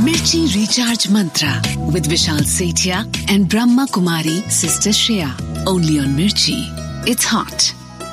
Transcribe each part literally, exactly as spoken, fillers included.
Mirchi Recharge Mantra with Vishal Sethia and Brahma Kumari Sister Shreya. Only on Mirchi. It's hot.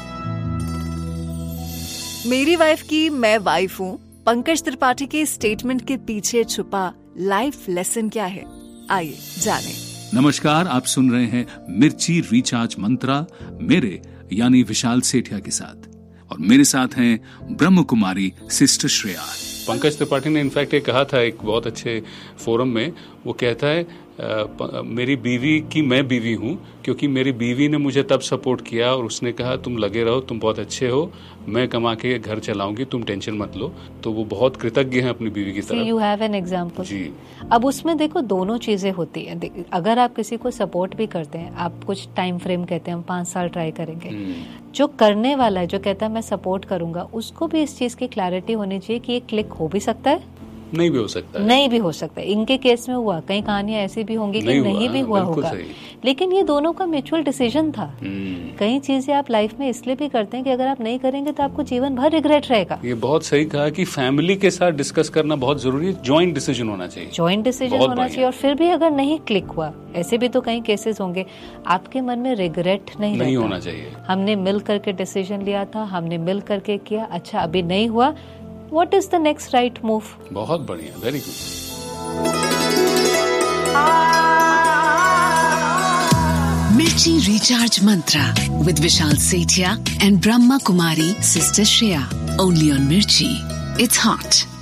मेरी wife की मैं wife हूँ। पंकज त्रिपाठी के statement के पीछे छुपा लाइफ लेसन क्या है, आइए जाने। नमस्कार, आप सुन रहे हैं मिर्ची रिचार्ज मंत्रा मेरे यानी विशाल सेठिया के साथ, और मेरे साथ हैं ब्रह्म कुमारी सिस्टर श्रेया। पंकज त्रिपाठी ने इनफैक्ट ये कहा था एक बहुत अच्छे फोरम में, वो कहता है आ, मेरी बीवी की मैं बीवी हूँ क्योंकि मेरी बीवी ने मुझे तब सपोर्ट किया और उसने कहा तुम लगे रहो, तुम बहुत अच्छे हो, मैं कमा के घर चलाऊंगी, तुम टेंशन मत लो। तो वो बहुत कृतज्ञ हैं अपनी बीवी की तरफ। यू हैव एन एग्जाम्पल जी। अब उसमें देखो दोनों चीजें होती हैं। अगर आप किसी को सपोर्ट भी करते हैं, आप कुछ टाइम फ्रेम कहते हैं हम पांच साल ट्राई करेंगे, जो करने वाला है जो कहता है मैं सपोर्ट करूंगा, उसको भी इस चीज की क्लैरिटी होनी चाहिए कि ये क्लिक हो भी सकता है, नहीं भी हो सकता है, नहीं भी हो सकता है। इनके केस में हुआ, कई कहानियां ऐसी भी होंगी कि नहीं, नहीं भी हुआ होगा, लेकिन ये दोनों का म्यूचुअल डिसीजन था। कई चीजें आप लाइफ में इसलिए भी करते हैं कि अगर आप नहीं करेंगे तो आपको जीवन भर रिग्रेट रहेगा। ये बहुत सही कहा कि फैमिली के साथ डिस्कस करना बहुत जरूरी है, जॉइंट डिसीजन होना चाहिए, जॉइंट डिसीजन होना चाहिए। और फिर भी अगर नहीं क्लिक हुआ, ऐसे भी तो कई केसेस होंगे, आपके मन में रिग्रेट नहीं, नहीं होना चाहिए। हमने मिल करके डिसीजन लिया था, हमने मिल करके किया, अच्छा अभी नहीं हुआ, What is the next right move? बहुत बढ़िया, very good. Mirchi Recharge Mantra with Vishal Sethia and Brahma Kumari Sister Shreya. Only on Mirchi. It's hot.